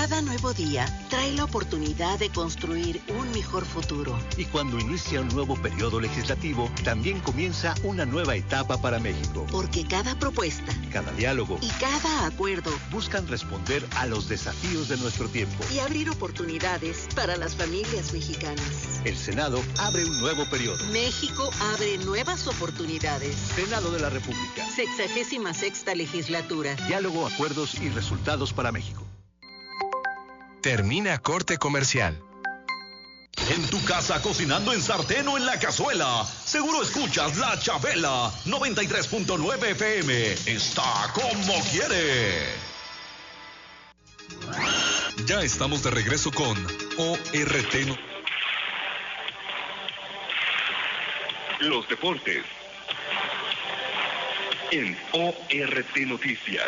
Cada nuevo día trae la oportunidad de construir un mejor futuro. Y cuando inicia un nuevo periodo legislativo, también comienza una nueva etapa para México. Porque cada propuesta, cada diálogo y cada acuerdo buscan responder a los desafíos de nuestro tiempo y abrir oportunidades para las familias mexicanas. El Senado abre un nuevo periodo. México abre nuevas oportunidades. Senado de la República. 66ª legislatura. Diálogo, acuerdos y resultados para México. Termina corte comercial. En tu casa, cocinando en sartén o en la cazuela, seguro escuchas La Chabela 93.9 FM. Está como quiere. Ya estamos de regreso con ORT. Los deportes en ORT Noticias.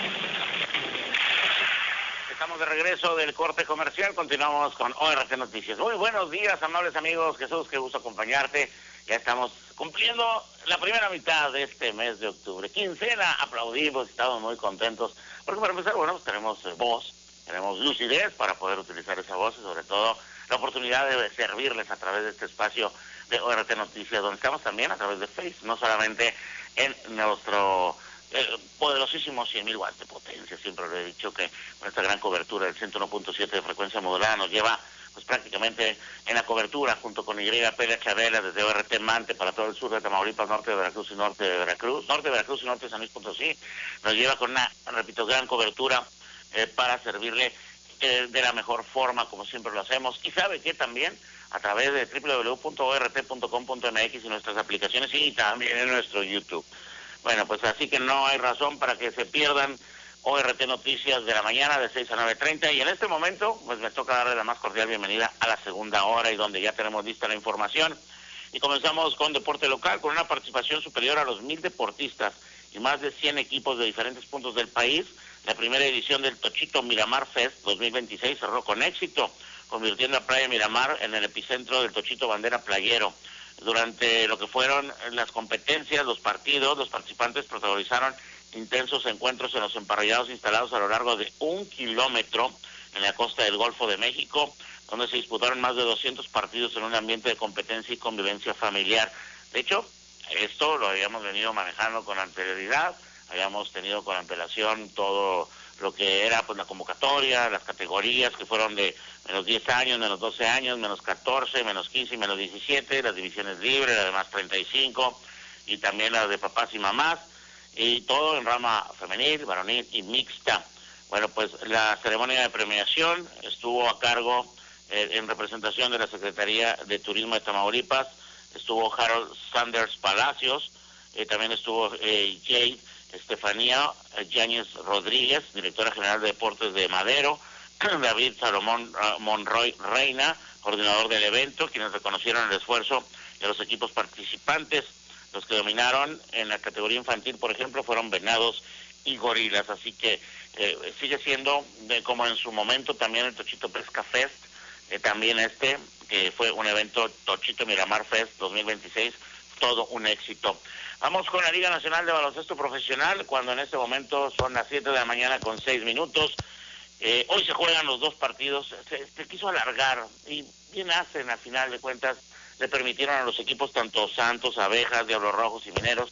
Estamos de regreso del corte comercial, continuamos con ORT Noticias. Muy buenos días, amables amigos. Jesús, qué gusto acompañarte. Ya estamos cumpliendo la primera mitad de este mes de octubre. Quincena, aplaudimos, estamos muy contentos. Porque para empezar, bueno, pues tenemos voz, tenemos lucidez para poder utilizar esa voz y sobre todo la oportunidad de servirles a través de este espacio de ORT Noticias, donde estamos también a través de Facebook, no solamente en nuestro poderosísimo 100.000 watts de potencia. Siempre lo he dicho que con esta gran cobertura del 101.7 de frecuencia modulada nos lleva pues prácticamente en la cobertura junto con YP La Chabela desde ORT Mante para todo el sur de Tamaulipas, norte de Veracruz y norte de Veracruz, norte de Veracruz y norte de San Luis Potosí. Nos lleva con una, repito, gran cobertura para servirle de la mejor forma, como siempre lo hacemos. Y sabe que también a través de www.ort.com.mx y nuestras aplicaciones y también en nuestro YouTube. Bueno, pues así que no hay razón para que se pierdan ORT Noticias de la mañana de 6 a 9:30 y en este momento pues me toca darle la más cordial bienvenida a la segunda hora y donde ya tenemos lista la información y comenzamos con deporte local con una participación superior a los 1,000 deportistas y más de 100 equipos de diferentes puntos del país. La primera edición del Tochito Miramar Fest 2026 cerró con éxito, convirtiendo a Playa Miramar en el epicentro del Tochito Bandera Playero. Durante lo que fueron las competencias, los partidos, los participantes protagonizaron intensos encuentros en los emparrillados instalados a lo largo de 1 kilómetro en la costa del Golfo de México, donde se disputaron más de 200 partidos en un ambiente de competencia y convivencia familiar. De hecho, esto lo habíamos venido manejando con anterioridad, habíamos tenido con antelación todo lo que era pues la convocatoria, las categorías que fueron de menos 10 años, menos 12 años, menos 14, menos 15 y menos 17, las divisiones libres, además 35, y también las de papás y mamás, y todo en rama femenil, varonil y mixta. Bueno, pues la ceremonia de premiación estuvo a cargo, en representación de la Secretaría de Turismo de Tamaulipas, estuvo Harold Sanders Palacios, también estuvo Jade Estefanía Yáñez Rodríguez, directora general de Deportes de Madero, David Salomón Monroy Reina, coordinador del evento, quienes reconocieron el esfuerzo de los equipos participantes. Los que dominaron en la categoría infantil, por ejemplo, fueron venados y gorilas, así que sigue siendo, como en su momento también el Tochito Pesca Fest, también que fue un evento Tochito Miramar Fest 2026, todo un éxito. Vamos con la Liga Nacional de Baloncesto Profesional, cuando en este momento son las 7 de la mañana con 6 minutos. Hoy se juegan los dos partidos, se quiso alargar, y bien hacen, a final de cuentas, le permitieron a los equipos, tanto Santos, Abejas, Diablos Rojos y Mineros,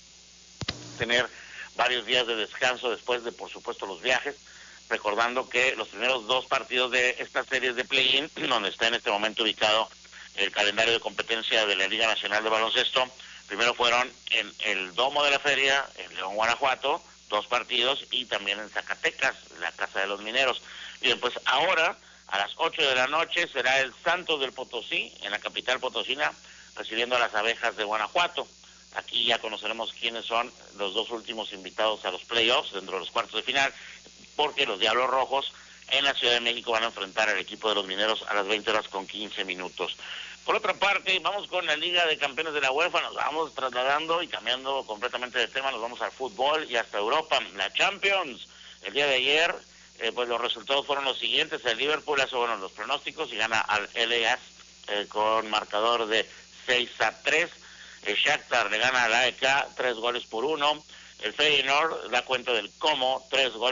tener varios días de descanso después de, por supuesto, los viajes, recordando que los primeros dos partidos de estas series de play-in, donde está en este momento ubicado el calendario de competencia de la Liga Nacional de Baloncesto, primero fueron en el Domo de la Feria, en León, Guanajuato, 2 partidos, y también en Zacatecas, la Casa de los Mineros. Bien, pues ahora, a las 8 de la noche, será el Santos del Potosí, en la capital potosina, recibiendo a las Abejas de Guanajuato. Aquí ya conoceremos quiénes son los dos últimos invitados a los playoffs, dentro de los cuartos de final, porque los Diablos Rojos en la Ciudad de México van a enfrentar al equipo de los Mineros a las 20:15. Por otra parte, vamos con la Liga de Campeones de la UEFA, nos vamos trasladando y cambiando completamente de tema, nos vamos al fútbol y hasta Europa, la Champions. El día de ayer, pues los resultados fueron los siguientes: el Liverpool hace buenos los pronósticos y gana al LAS con marcador de 6-3. El Shakhtar le gana al AEK 3-1. El Feyenoord da cuenta del Como, 3-1.